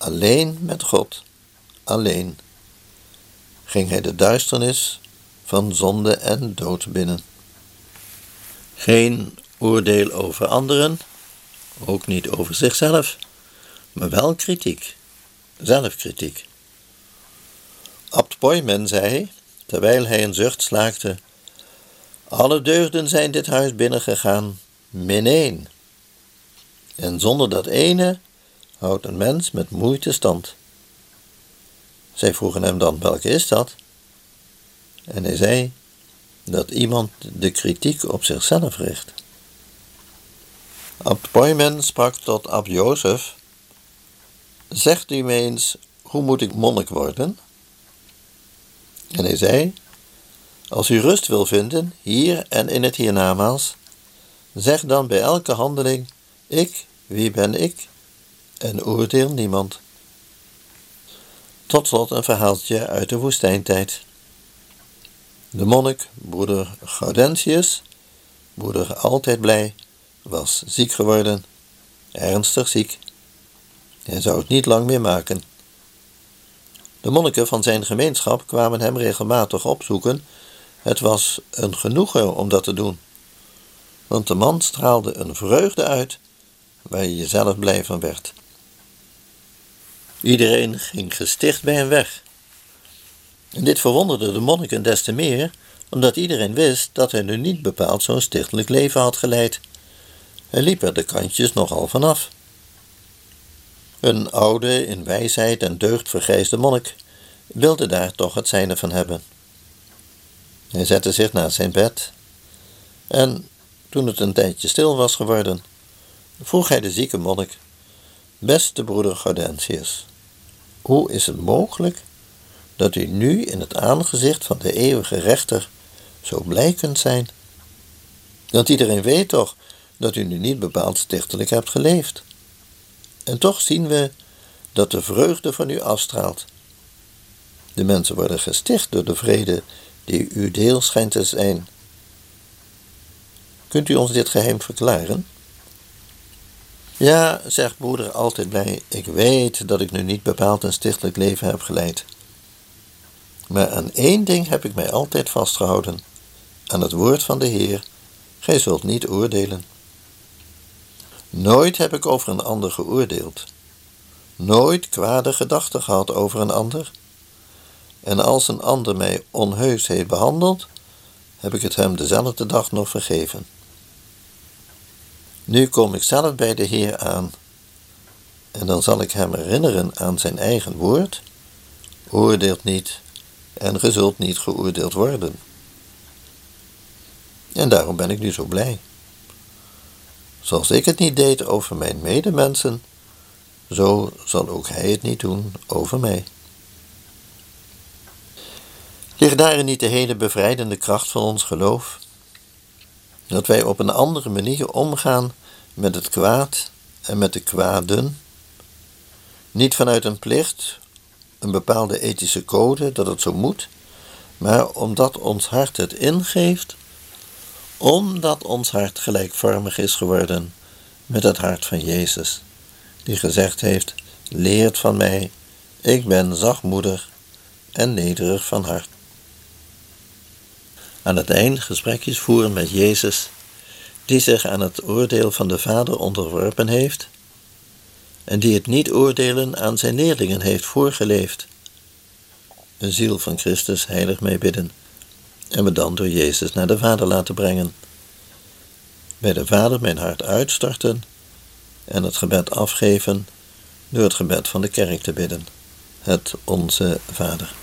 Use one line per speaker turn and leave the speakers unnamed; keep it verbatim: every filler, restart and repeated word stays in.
alleen met God, alleen, ging hij de duisternis van zonde en dood binnen. Geen oordeel over anderen, ook niet over zichzelf, maar wel kritiek, zelfkritiek. Abt Poijmen zei, terwijl hij een zucht slaakte: alle deugden zijn dit huis binnengegaan, min één. En zonder dat ene houdt een mens met moeite stand. Zij vroegen hem dan: welke is dat? En hij zei dat iemand de kritiek op zichzelf richt. Abt Poijmen sprak tot Abt Jozef: zegt u me eens, hoe moet ik monnik worden? En hij zei: als u rust wil vinden, hier en in het hiernamaals, zeg dan bij elke handeling: ik, wie ben ik? En oordeel niemand. Tot slot een verhaaltje uit de woestijntijd. De monnik, broeder Gaudentius, broeder altijd blij, was ziek geworden, ernstig ziek. Hij zou het niet lang meer maken. De monniken van zijn gemeenschap kwamen hem regelmatig opzoeken. Het was een genoegen om dat te doen, want de man straalde een vreugde uit waar je jezelf blij van werd. Iedereen ging gesticht bij hem weg. En dit verwonderde de monniken des te meer, omdat iedereen wist dat hij nu niet bepaald zo'n stichtelijk leven had geleid. Hij liep er de kantjes nogal vanaf. Een oude, in wijsheid en deugd vergrijsde monnik wilde daar toch het zijne van hebben. Hij zette zich naast zijn bed en, toen het een tijdje stil was geworden, vroeg hij de zieke monnik: beste broeder Gaudentius, hoe is het mogelijk dat u nu in het aangezicht van de eeuwige rechter zo blij kunt zijn? Want iedereen weet toch dat u nu niet bepaald stichtelijk hebt geleefd. En toch zien we dat de vreugde van u afstraalt. De mensen worden gesticht door de vrede die uw deel schijnt te zijn. Kunt u ons dit geheim verklaren? Ja, zegt broeder altijd blij, ik weet dat ik nu niet bepaald een stichtelijk leven heb geleid. Maar aan één ding heb ik mij altijd vastgehouden, aan het woord van de Heer: gij zult niet oordelen. Nooit heb ik over een ander geoordeeld, nooit kwade gedachten gehad over een ander. En als een ander mij onheus heeft behandeld, heb ik het hem dezelfde dag nog vergeven. Nu kom ik zelf bij de Heer aan, en dan zal ik hem herinneren aan zijn eigen woord: oordeelt niet, en ge zult niet geoordeeld worden. En daarom ben ik nu zo blij. Zoals ik het niet deed over mijn medemensen, zo zal ook hij het niet doen over mij. Ligt daarin niet de hele bevrijdende kracht van ons geloof? Dat wij op een andere manier omgaan met het kwaad en met de kwaden? Niet vanuit een plicht, een bepaalde ethische code dat het zo moet, maar omdat ons hart het ingeeft, omdat ons hart gelijkvormig is geworden met het hart van Jezus, die gezegd heeft: leert van mij, ik ben zachtmoedig en nederig van hart. Aan het eind gesprekjes voeren met Jezus, die zich aan het oordeel van de Vader onderworpen heeft en die het niet oordelen aan zijn leerlingen heeft voorgeleefd. Een ziel van Christus heilig mee bidden en me dan door Jezus naar de Vader laten brengen. Bij de Vader mijn hart uitstorten en het gebed afgeven door het gebed van de kerk te bidden, het Onze Vader.